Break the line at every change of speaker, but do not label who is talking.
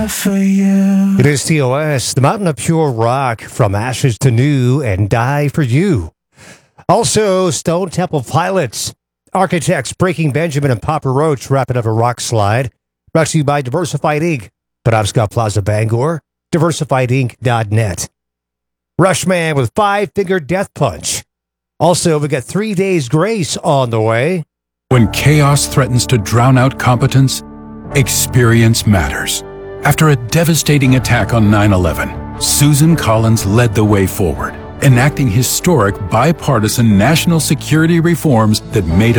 for you.
It is TOS, the Mountain of Pure Rock, From Ashes to New, and Die for You. Also, Stone Temple Pilots, Architects, Breaking Benjamin, and Papa Roach wrapping up a rock slide. Brought to you by Diversified Inc., Penobscot Plaza, Bangor, diversifiedinc.net. Rushman with Five Finger Death Punch. Also, we got 3 Days Grace on the way.
When chaos threatens to drown out competence, experience matters. After a devastating attack on 9/11, Susan Collins led the way forward, enacting historic bipartisan national security reforms that made